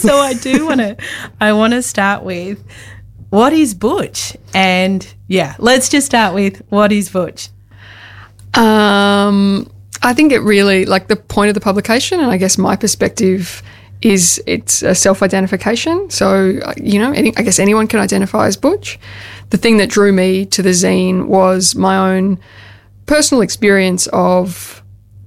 So I want to start with, what is butch? And let's just start with, what is butch? I think it really, like, the point of the publication, and I guess my perspective is it's a self-identification. So, I guess anyone can identify as butch. The thing that drew me to the zine was my own personal experience of,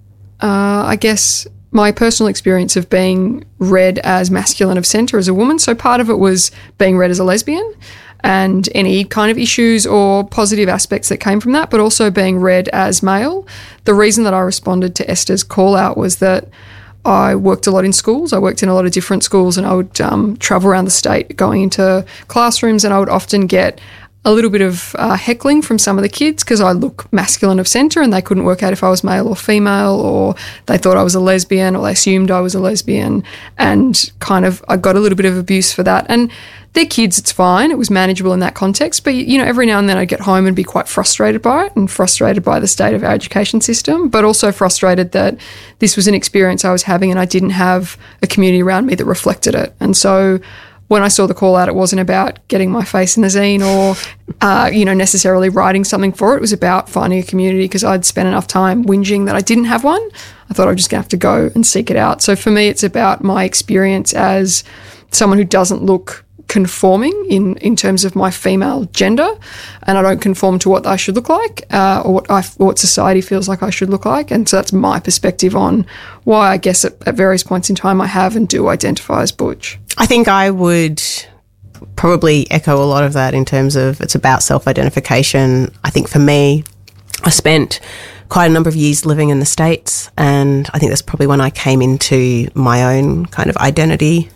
my personal experience of being read as masculine of centre as a woman. So part of it was being read as a lesbian and any kind of issues or positive aspects that came from that, but also being read as male. The reason that I responded to Esther's call out was that I worked a lot in schools. I worked in a lot of different schools, and I would travel around the state going into classrooms, and I would often get a little bit of heckling from some of the kids because I look masculine of centre, and they couldn't work out if I was male or female, or they thought I was a lesbian, or they assumed I was a lesbian, and I got a little bit of abuse for that. And they're kids, it's fine. It was manageable in that context. But, every now and then I'd get home and be quite frustrated by it, and frustrated by the state of our education system, but also frustrated that this was an experience I was having and I didn't have a community around me that reflected it. And so when I saw the call out, it wasn't about getting my face in the zine or, necessarily writing something for it. It was about finding a community, because I'd spent enough time whinging that I didn't have one. I thought I was just going to have to go and seek it out. So for me, it's about my experience as someone who doesn't look conforming in terms of my female gender, and I don't conform to what I should look like, or what society feels like I should look like. And so that's my perspective on why I guess at various points in time I have and do identify as butch. I think I would probably echo a lot of that in terms of it's about self-identification. I think for me, I spent quite a number of years living in the States, and I think that's probably when I came into my own kind of identity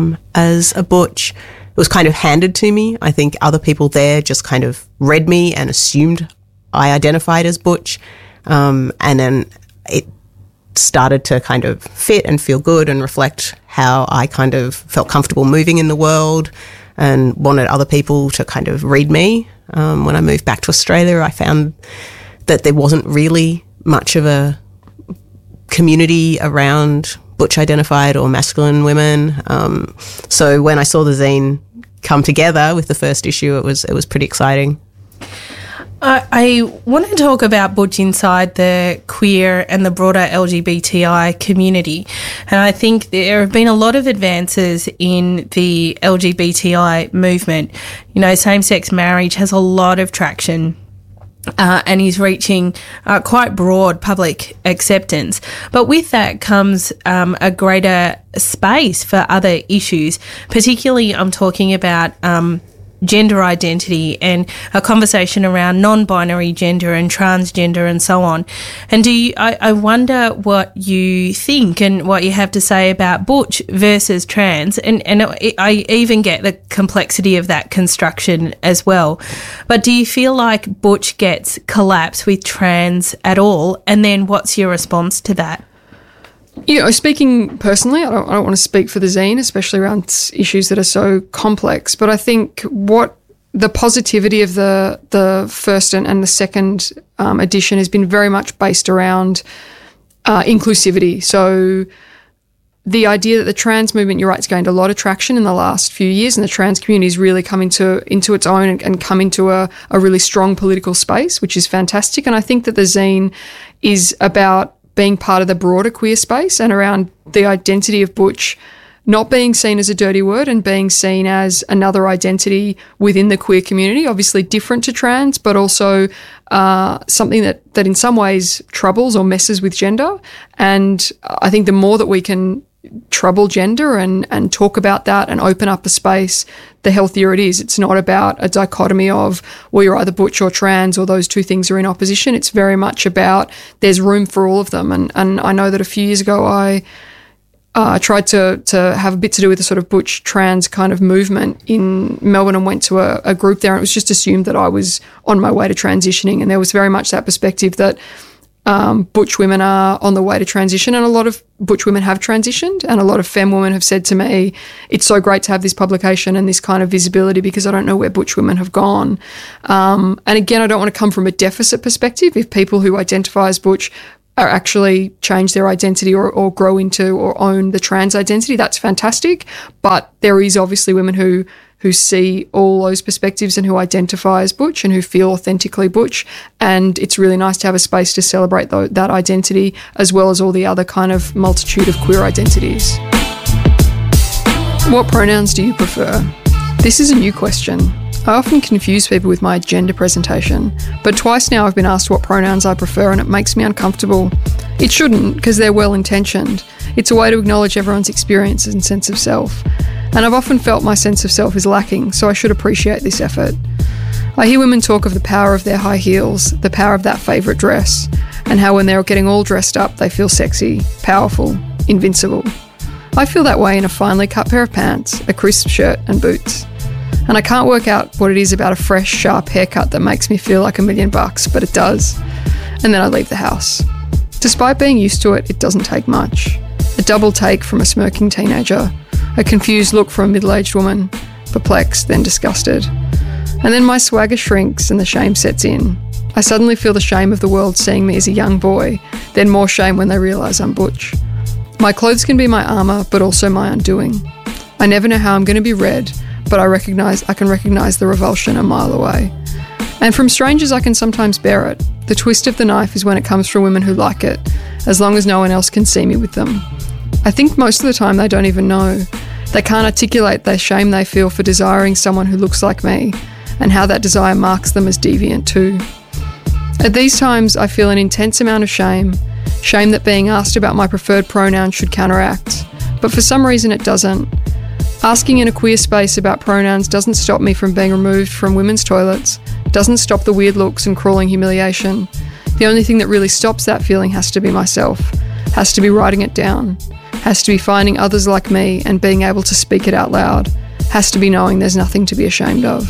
as a butch. It was kind of handed to me. I think other people there just kind of read me and assumed I identified as butch, and then it started to kind of fit and feel good and reflect how I kind of felt comfortable moving in the world, and wanted other people to kind of read me. When I moved back to Australia, I found that there wasn't really much of a community around butch-identified or masculine women. So when I saw the zine come together with the first issue, it was pretty exciting. I want to talk about butch inside the queer and the broader LGBTI community. And I think there have been a lot of advances in the LGBTI movement. Same-sex marriage has a lot of traction, and is reaching quite broad public acceptance. But with that comes a greater space for other issues. Particularly, I'm talking about gender identity and a conversation around non-binary gender and transgender and so on. And I wonder what you think and what you have to say about butch versus trans, and I even get the complexity of that construction as well. But do you feel like butch gets collapsed with trans at all? And then what's your response to that? Speaking personally, I don't want to speak for the zine, especially around issues that are so complex, but I think what the positivity of the first and the second edition has been very much based around inclusivity. So the idea that the trans movement, you're right, has gained a lot of traction in the last few years, and the trans community has really come into its own and come into a really strong political space, which is fantastic. And I think that the zine is about being part of the broader queer space and around the identity of butch not being seen as a dirty word and being seen as another identity within the queer community, obviously different to trans, but also something that in some ways troubles or messes with gender. And I think the more that we can trouble gender and talk about that and open up a space, the healthier it is. It's not about a dichotomy of, well, you're either butch or trans, or those two things are in opposition. It's very much about there's room for all of them. And I know that a few years ago I tried to have a bit to do with the sort of butch trans kind of movement in Melbourne, and went to a group there, and it was just assumed that I was on my way to transitioning. And there was very much that perspective that butch women are on the way to transition, and a lot of butch women have transitioned, and a lot of femme women have said to me, it's so great to have this publication and this kind of visibility because I don't know where butch women have gone. And again, I don't want to come from a deficit perspective. If people who identify as butch actually change their identity or grow into or own the trans identity, that's fantastic. But there is obviously women who see all those perspectives and who identify as butch and who feel authentically butch. And it's really nice to have a space to celebrate that identity, as well as all the other kind of multitude of queer identities. What pronouns do you prefer? This is a new question. I often confuse people with my gender presentation, but twice now I've been asked what pronouns I prefer and it makes me uncomfortable. It shouldn't, because they're well-intentioned. It's a way to acknowledge everyone's experiences and sense of self. And I've often felt my sense of self is lacking, so I should appreciate this effort. I hear women talk of the power of their high heels, the power of that favourite dress, and how when they're getting all dressed up, they feel sexy, powerful, invincible. I feel that way in a finely cut pair of pants, a crisp shirt and boots. And I can't work out what it is about a fresh, sharp haircut that makes me feel like $1 million, but it does. And then I leave the house. Despite being used to it, it doesn't take much. A double take from a smirking teenager, a confused look from a middle-aged woman, perplexed, then disgusted. And then my swagger shrinks and the shame sets in. I suddenly feel the shame of the world seeing me as a young boy, then more shame when they realise I'm butch. My clothes can be my armour, but also my undoing. I never know how I'm going to be read, but I can recognise the revulsion a mile away. And from strangers I can sometimes bear it. The twist of the knife is when it comes from women who like it, as long as no one else can see me with them. I think most of the time they don't even know. They can't articulate the shame they feel for desiring someone who looks like me, and how that desire marks them as deviant too. At these times I feel an intense amount of shame that being asked about my preferred pronoun should counteract, but for some reason it doesn't. Asking in a queer space about pronouns doesn't stop me from being removed from women's toilets, doesn't stop the weird looks and crawling humiliation. The only thing that really stops that feeling has to be myself, has to be writing it down, has to be finding others like me and being able to speak it out loud, has to be knowing there's nothing to be ashamed of.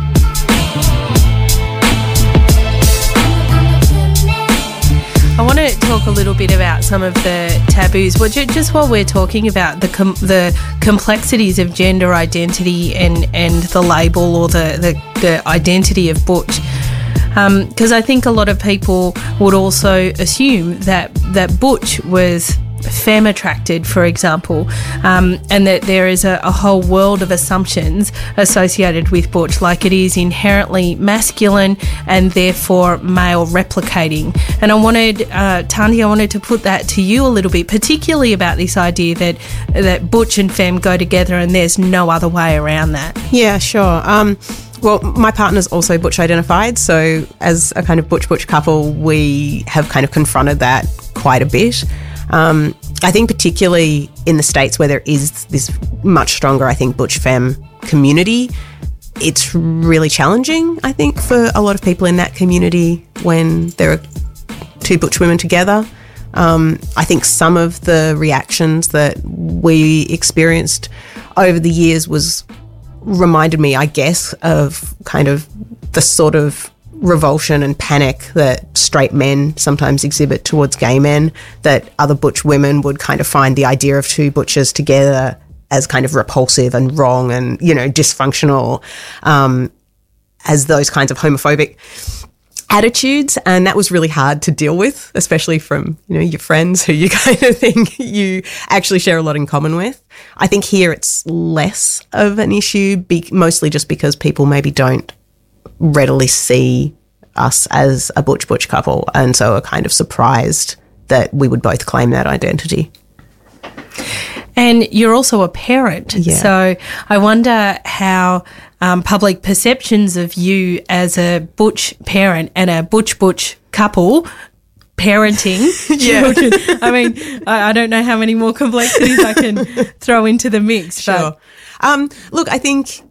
I want to talk a little bit about some of the taboos. Just while we're talking about the complexities of gender identity and the label or the identity of butch, because I think a lot of people would also assume that butch was femme attracted, for example, and that there is a whole world of assumptions associated with butch, like it is inherently masculine and therefore male replicating. And I wanted, Tandi, I wanted to put that to you a little bit, particularly about this idea that butch and femme go together and there's no other way around that. Yeah, sure. Well, my partner's also butch identified, so as a kind of butch couple, we have kind of confronted that quite a bit. I think particularly in the States where there is this much stronger, I think, butch femme community, it's really challenging, I think, for a lot of people in that community when there are two butch women together. I think some of the reactions that we experienced over the years reminded me, I guess, of kind of the sort of revulsion and panic that straight men sometimes exhibit towards gay men, that other butch women would kind of find the idea of two butchers together as kind of repulsive and wrong and, dysfunctional, as those kinds of homophobic attitudes. And that was really hard to deal with, especially from, your friends who you kind of think you actually share a lot in common with. I think here it's less of an issue, mostly just because people maybe don't readily see us as a butch couple, and so are kind of surprised that we would both claim that identity. And you're also a parent, so I wonder how public perceptions of you as a butch parent and a butch couple parenting children. I mean, I don't know how many more complexities I can throw into the mix. Sure. Look, I think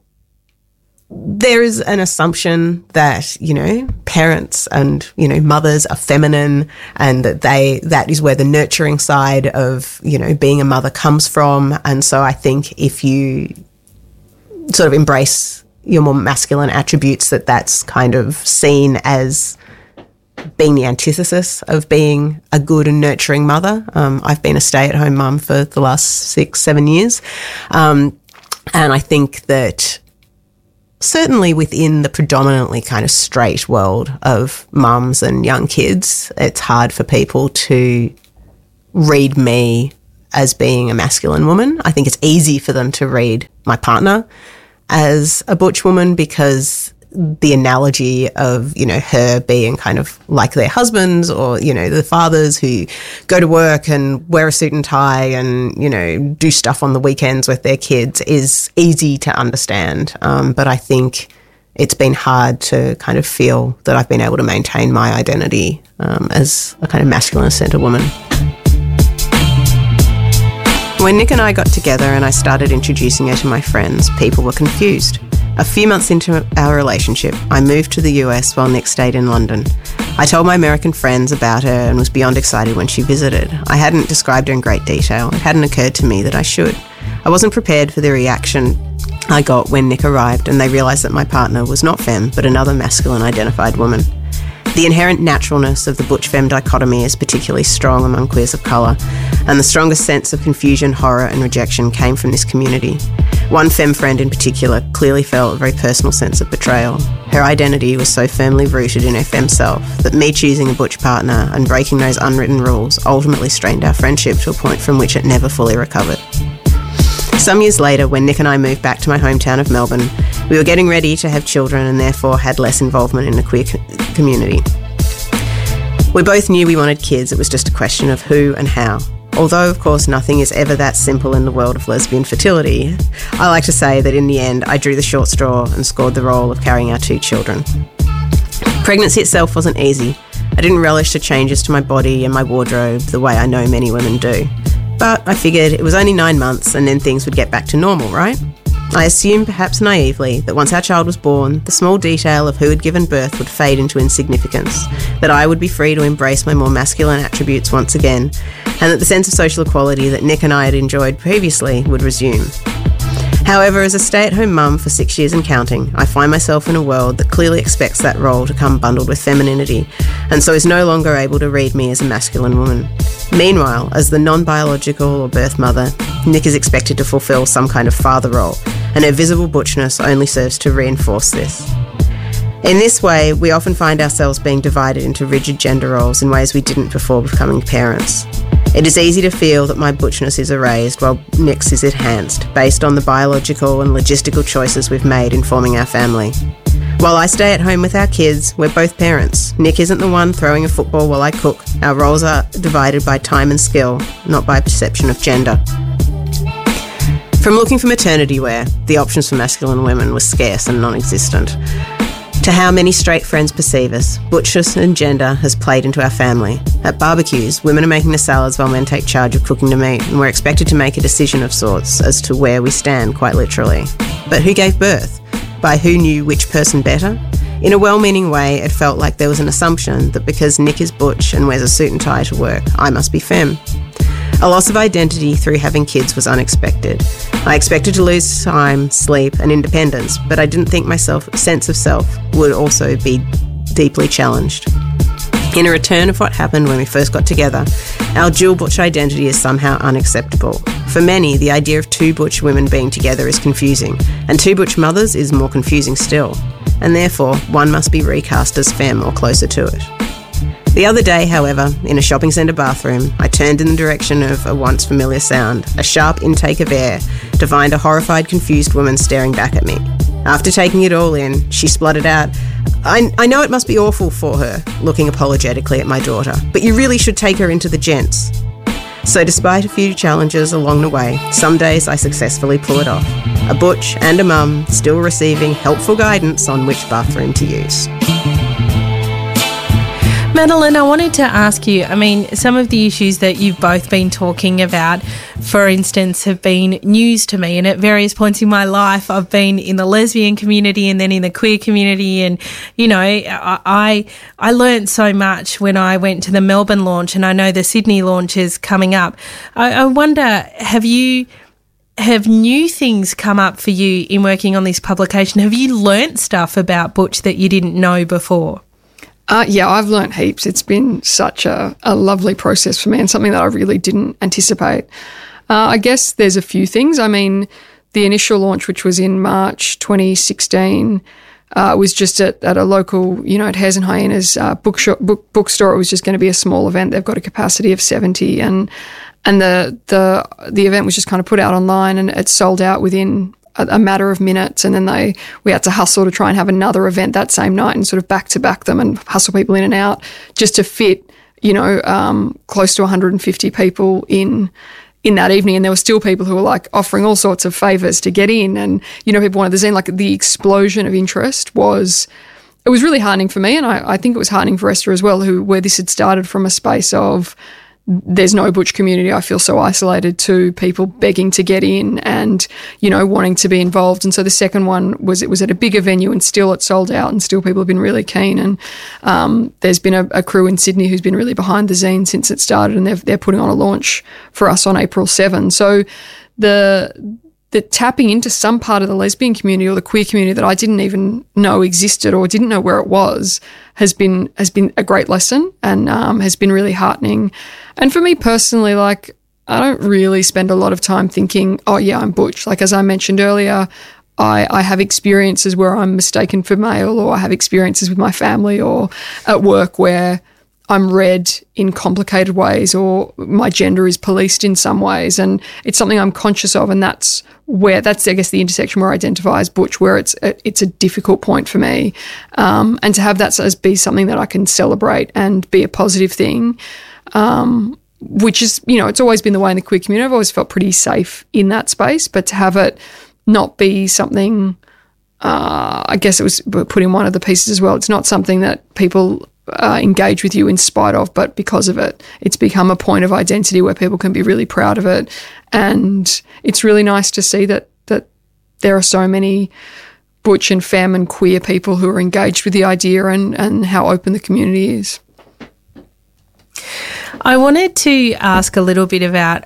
there is an assumption that, parents and, mothers are feminine and that is where the nurturing side of, being a mother comes from. And so I think if you sort of embrace your more masculine attributes, that's kind of seen as being the antithesis of being a good and nurturing mother. I've been a stay-at-home mum for the last 6-7 years. And I think that certainly within the predominantly kind of straight world of mums and young kids, it's hard for people to read me as being a masculine woman. I think it's easy for them to read my partner as a butch woman because the analogy of, her being kind of like their husbands or, the fathers who go to work and wear a suit and tie and, do stuff on the weekends with their kids is easy to understand. But I think it's been hard to kind of feel that I've been able to maintain my identity as a kind of masculine-centred woman. When Nick and I got together and I started introducing her to my friends, people were confused. A few months into our relationship, I moved to the US while Nick stayed in London. I told my American friends about her and was beyond excited when she visited. I hadn't described her in great detail. It hadn't occurred to me that I should. I wasn't prepared for the reaction I got when Nick arrived and they realised that my partner was not femme, but another masculine-identified woman. The inherent naturalness of the butch-femme dichotomy is particularly strong among queers of colour, and the strongest sense of confusion, horror and rejection came from this community. One femme friend in particular clearly felt a very personal sense of betrayal. Her identity was so firmly rooted in her femme self that me choosing a butch partner and breaking those unwritten rules ultimately strained our friendship to a point from which it never fully recovered. Some years later, when Nick and I moved back to my hometown of Melbourne, we were getting ready to have children and therefore had less involvement in the queer community. We both knew we wanted kids, it was just a question of who and how. Although, of course, nothing is ever that simple in the world of lesbian fertility, I like to say that in the end, I drew the short straw and scored the role of carrying our 2 children. Pregnancy itself wasn't easy. I didn't relish the changes to my body and my wardrobe the way I know many women do. But I figured it was only 9 months and then things would get back to normal, right? I assumed, perhaps naively, that once our child was born, the small detail of who had given birth would fade into insignificance, that I would be free to embrace my more masculine attributes once again, and that the sense of social equality that Nick and I had enjoyed previously would resume. However, as a stay-at-home mum for 6 years and counting, I find myself in a world that clearly expects that role to come bundled with femininity, and so is no longer able to read me as a masculine woman. Meanwhile, as the non-biological or birth mother, Nick is expected to fulfil some kind of father role, and her visible butchness only serves to reinforce this. In this way, we often find ourselves being divided into rigid gender roles in ways we didn't before becoming parents. It is easy to feel that my butchness is erased while Nick's is enhanced, based on the biological and logistical choices we've made in forming our family. While I stay at home with our kids, we're both parents. Nick isn't the one throwing a football while I cook. Our roles are divided by time and skill, not by perception of gender. From looking for maternity wear, the options for masculine women were scarce and non-existent, to how many straight friends perceive us, butchness and gender has played into our family. At barbecues, women are making the salads while men take charge of cooking the meat, and we're expected to make a decision of sorts as to where we stand, quite literally. But who gave birth? By who knew which person better? In a well-meaning way, it felt like there was an assumption that because Nick is butch and wears a suit and tie to work, I must be femme. A loss of identity through having kids was unexpected. I expected to lose time, sleep and independence, but I didn't think my sense of self would also be deeply challenged. In a return of what happened when we first got together, our dual butch identity is somehow unacceptable. For many, the idea of 2 butch women being together is confusing, and 2 butch mothers is more confusing still, and therefore one must be recast as femme or closer to it. The other day, however, in a shopping centre bathroom, I turned in the direction of a once familiar sound, a sharp intake of air, to find a horrified, confused woman staring back at me. After taking it all in, she spluttered out, I know it must be awful for her, looking apologetically at my daughter, but you really should take her into the gents. So despite a few challenges along the way, some days I successfully pull it off. A butch and a mum still receiving helpful guidance on which bathroom to use. Madeline, I wanted to ask you, some of the issues that you've both been talking about, for instance, have been news to me. And at various points in my life, I've been in the lesbian community and then in the queer community. And, I learned so much when I went to the Melbourne launch, and I know the Sydney launch is coming up. I wonder, have new things come up for you in working on this publication? Have you learnt stuff about butch that you didn't know before? Yeah, I've learnt heaps. It's been such a lovely process for me and something that I really didn't anticipate. I guess there's a few things. the initial launch, which was in March 2016, was just at a local, at Hares and Hyenas bookstore. It was just going to be a small event. They've got a capacity of 70, and the event was just kind of put out online, and it sold out within a matter of minutes. And then we had to hustle to try and have another event that same night and sort of back to back them and hustle people in and out just to fit, close to 150 people in that evening. And there were still people who were like offering all sorts of favours to get in, and people wanted the zine. Like, the explosion of interest was really heartening for me, and I think it was heartening for Esther as well, where this had started from a space of there's no butch community. I feel so isolated, to people begging to get in and wanting to be involved. And so the second one was at a bigger venue, and still it sold out, and still people have been really keen. And there's been a crew in Sydney who's been really behind the zine since it started, and they're putting on a launch for us on April 7. So the tapping into some part of the lesbian community or the queer community that I didn't even know existed or didn't know where it was has been a great lesson, and has been really heartening. And for me personally, like, I don't really spend a lot of time thinking, oh yeah, I'm butch. Like, as I mentioned earlier, I have experiences where I'm mistaken for male, or I have experiences with my family or at work where I'm read in complicated ways, or my gender is policed in some ways, and it's something I'm conscious of, and that's I guess the intersection where I identify as butch, where it's a difficult point for me, and to have that as be something that I can celebrate and be a positive thing, which is, it's always been the way in the queer community. I've always felt pretty safe in that space, but to have it not be something, I guess it was put in one of the pieces as well, it's not something that people engage with you in spite of, but because of it. It's become a point of identity where people can be really proud of it. And it's really nice to see that there are so many butch and femme and queer people who are engaged with the idea and how open the community is. I wanted to ask a little bit about,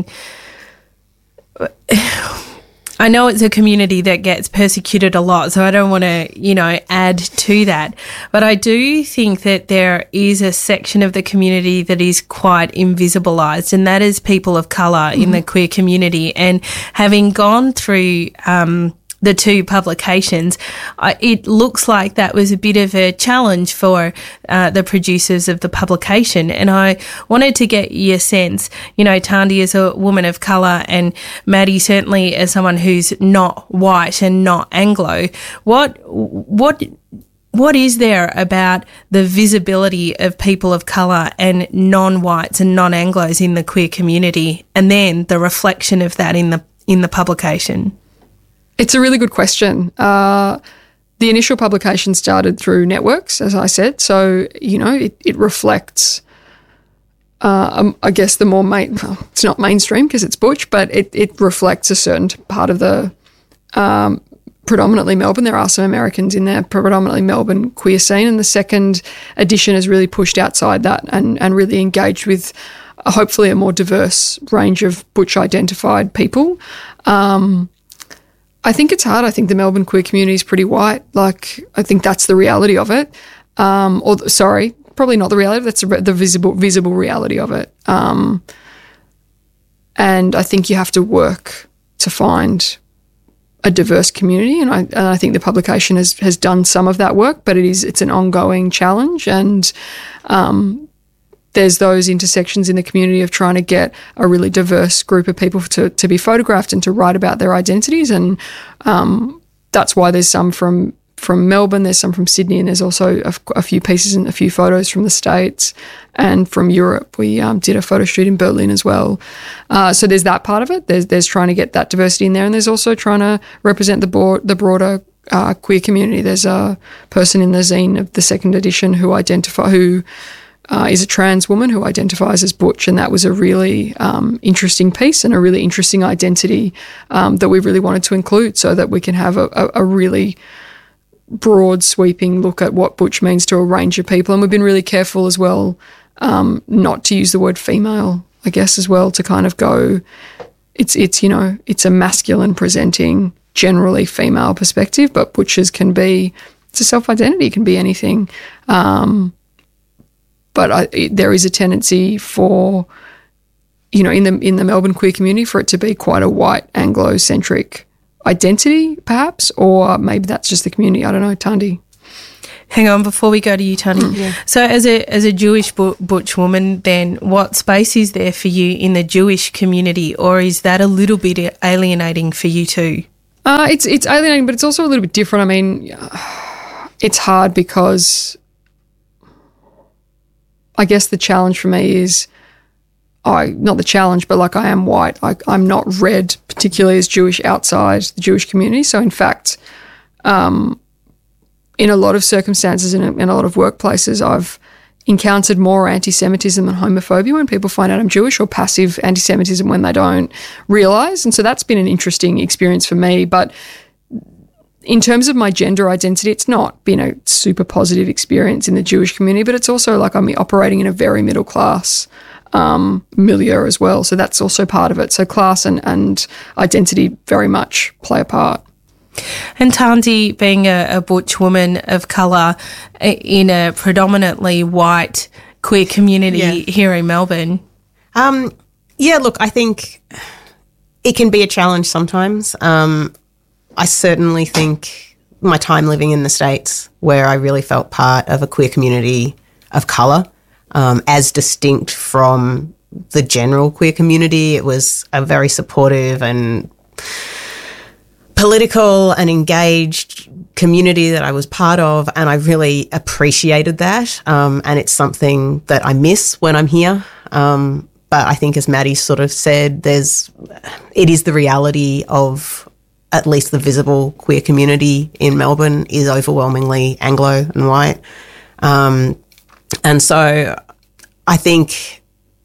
I know it's a community that gets persecuted a lot, so I don't want to, add to that. But I do think that there is a section of the community that is quite invisibilised, and that is people of colour in the queer community. And having gone through the two publications, it looks like that was a bit of a challenge for the producers of the publication. And I wanted to get your sense, Thandi is a woman of colour, and Maddie certainly as someone who's not white and not Anglo. What is there about the visibility of people of colour and non-whites and non-Anglos in the queer community, and then the reflection of that in the publication? It's a really good question. The initial publication started through networks, as I said. So, it reflects, I guess, the more it's not mainstream because it's butch, but it reflects a certain part of the predominantly Melbourne. There are some Americans in there, predominantly Melbourne queer scene. And the second edition has really pushed outside that and really engaged with hopefully a more diverse range of butch identified people. I think it's hard. I think the Melbourne queer community is pretty white. Like, I think that's the reality of it. Probably not the reality. That's the visible reality of it. And I think you have to work to find a diverse community. And I think the publication has done some of that work, but it's an ongoing challenge. And there's those intersections in the community of trying to get a really diverse group of people to be photographed and to write about their identities. And that's why there's some from Melbourne, there's some from Sydney, and there's also a few pieces and a few photos from the States and from Europe. We did a photo shoot in Berlin as well. So there's that part of it. There's trying to get that diversity in there, and there's also trying to represent the broader queer community. There's a person in the zine of the second edition who is a trans woman who identifies as butch, and that was a really interesting piece and a really interesting identity that we really wanted to include so that we can have a really broad sweeping look at what butch means to a range of people. And we've been really careful as well not to use the word female, I guess, as well, to kind of go, it's a masculine presenting, generally female perspective, but butchers it's a self-identity, can be anything. But there is a tendency for, in the Melbourne queer community for it to be quite a white Anglo-centric identity, perhaps, or maybe that's just the community. I don't know, Tandi. Hang on, before we go to you, Tandi. So as a Jewish butch woman, then what space is there for you in the Jewish community, or is that a little bit alienating for you too? It's alienating, but it's also a little bit different. I mean, it's hard because I guess the challenge for me is, not the challenge, but like I am white. I'm not read particularly as Jewish outside the Jewish community. So in fact, in a lot of circumstances, in a lot of workplaces, I've encountered more anti-Semitism than homophobia when people find out I'm Jewish, or passive anti-Semitism when they don't realise. And so that's been an interesting experience for me. But in terms of my gender identity, it's not been a super positive experience in the Jewish community, but it's also like I'm operating in a very middle class milieu as well. So that's also part of it. So class and identity very much play a part. And Tandi, being a butch woman of colour in a predominantly white queer community here in Melbourne. Look, I think it can be a challenge sometimes. I certainly think my time living in the States, where I really felt part of a queer community of colour, as distinct from the general queer community, it was a very supportive and political and engaged community that I was part of, and I really appreciated that. And it's something that I miss when I'm here. But I think, as Maddie sort of said, it is the reality of at least the visible queer community in Melbourne is overwhelmingly Anglo and white. And so I think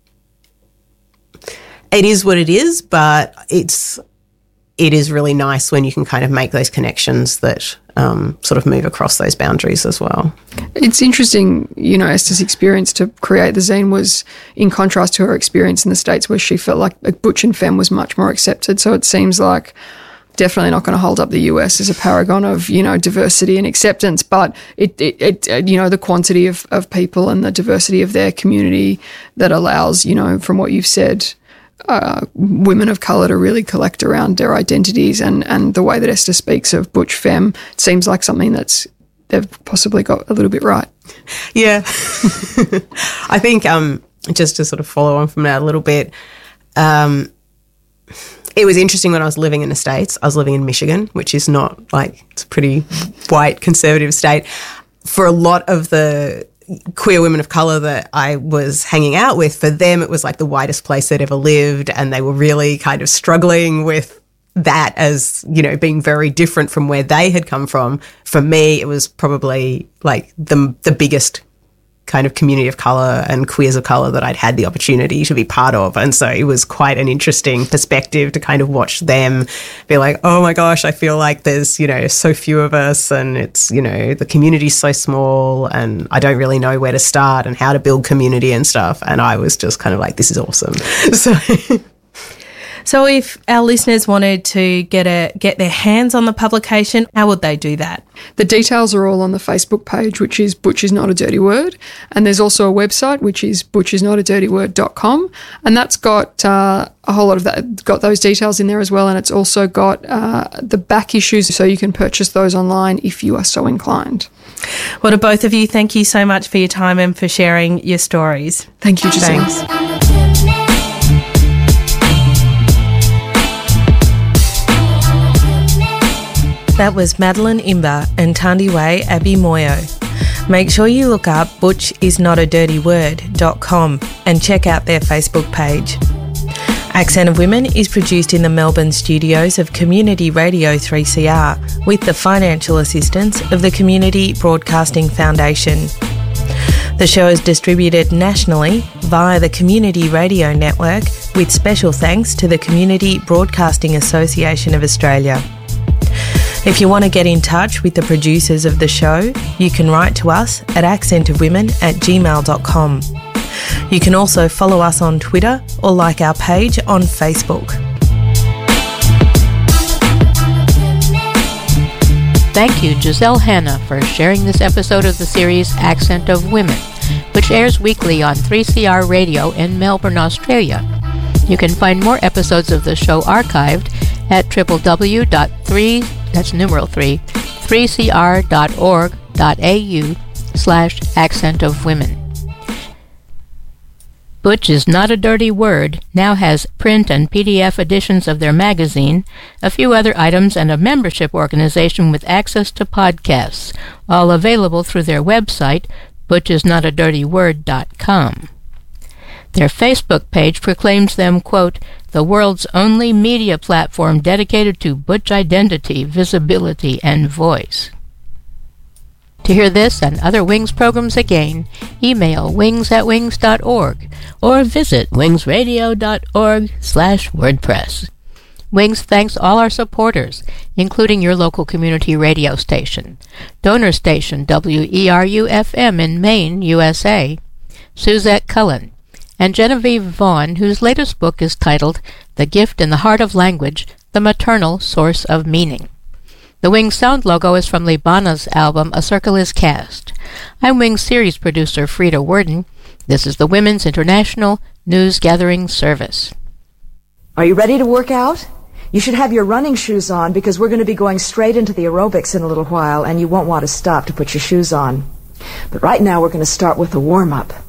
it is what it is, but it is really nice when you can kind of make those connections that sort of move across those boundaries as well. It's interesting, Esther's experience to create the zine was in contrast to her experience in the States, where she felt like butch and femme was much more accepted. So it seems like definitely not going to hold up the US as a paragon of, diversity and acceptance, but it the quantity of people and the diversity of their community that allows, from what you've said, women of colour to really collect around their identities, and the way that Esther speaks of butch femme seems like something they've possibly got a little bit right. Yeah. I think just to sort of follow on from that a little bit, it was interesting when I was living in the States. I was living in Michigan, which is not it's a pretty white conservative state. For a lot of the queer women of colour that I was hanging out with, for them it was like the whitest place they'd ever lived, and they were really kind of struggling with that as, being very different from where they had come from. For me, it was probably like the biggest kind of community of colour and queers of colour that I'd had the opportunity to be part of. And so it was quite an interesting perspective to kind of watch them be like, oh my gosh, I feel like there's, so few of us, and it's, the community's so small, and I don't really know where to start and how to build community and stuff. And I was just kind of like, this is awesome. So if our listeners wanted to get their hands on the publication, how would they do that? The details are all on the Facebook page, which is Butch is Not a Dirty Word. And there's also a website, which is butchisnotadirtyword.com. And that's got a whole lot of that, got those details in there as well. And it's also got the back issues, so you can purchase those online if you are so inclined. Well, to both of you, thank you so much for your time and for sharing your stories. Thank you, Giselle. Thanks. That was Madeline Imber and Tandi Way Abby Moyo. Make sure you look up butchisnotadirtyword.com and check out their Facebook page. Accent of Women is produced in the Melbourne studios of Community Radio 3CR with the financial assistance of the Community Broadcasting Foundation. The show is distributed nationally via the Community Radio Network, with special thanks to the Community Broadcasting Association of Australia. If you want to get in touch with the producers of the show, you can write to us at accentofwomen@gmail.com. You can also follow us on Twitter or like our page on Facebook. Thank you, Giselle Hanna, for sharing this episode of the series Accent of Women, which airs weekly on 3CR Radio in Melbourne, Australia. You can find more episodes of the show archived at www.3cr.org.au/Accent of Women. Butch is Not a Dirty Word now has print and PDF editions of their magazine, a few other items, and a membership organization with access to podcasts, all available through their website, butchisnotadirtyword.com. Their Facebook page proclaims them, quote, the world's only media platform dedicated to butch identity, visibility, and voice. To hear this and other Wings programs again, email wings@wings.org or visit wingsradio.org/WordPress. Wings thanks all our supporters, including your local community radio station, donor station WERU-FM in Maine, USA, Suzette Cullen, and Genevieve Vaughn, whose latest book is titled The Gift in the Heart of Language, The Maternal Source of Meaning. The Wings sound logo is from Libana's album A Circle is Cast. I'm Wings series producer Frida Worden. This is the Women's International News Gathering Service. Are you ready to work out? You should have your running shoes on because we're going to be going straight into the aerobics in a little while and you won't want to stop to put your shoes on. But right now we're going to start with a warm-up.